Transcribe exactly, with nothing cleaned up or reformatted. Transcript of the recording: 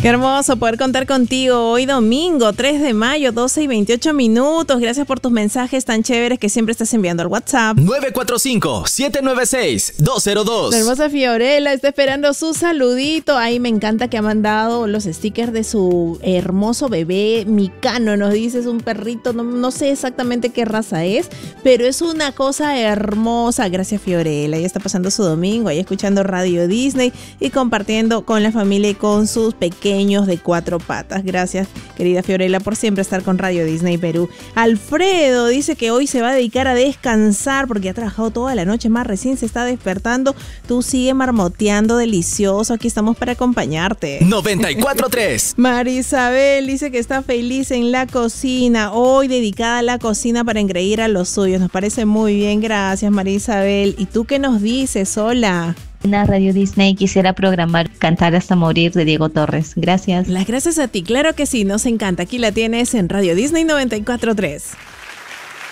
Qué hermoso poder contar contigo hoy domingo, tres de mayo, doce y veintiocho minutos. Gracias por tus mensajes tan chéveres que siempre estás enviando al WhatsApp. nueve cuatro cinco, siete nueve seis, dos cero dos. La hermosa Fiorella está esperando su saludito. Ahí me encanta que ha mandado los stickers de su hermoso bebé Micano. Nos dice, es un perrito, no, no sé exactamente qué raza es, pero es una cosa hermosa. Gracias, Fiorella. Ella está pasando su domingo ahí escuchando Radio Disney y compartiendo con la familia y con sus pequeños de cuatro patas. Gracias, querida Fiorella, por siempre estar con Radio Disney Perú. Alfredo dice que hoy se va a dedicar a descansar porque ha trabajado toda la noche, más recién se está despertando. Tú sigue marmoteando delicioso, aquí estamos para acompañarte. noventa y cuatro tres. Marisabel dice que está feliz en la cocina, hoy dedicada a la cocina para engreír a los suyos. Nos parece muy bien, gracias, Marisabel. ¿Y tú qué nos dices? Hola. En la Radio Disney quisiera programar Cantar hasta morir de Diego Torres. Gracias. Las gracias a ti, claro que sí, nos encanta. Aquí la tienes en Radio Disney noventa y cuatro tres.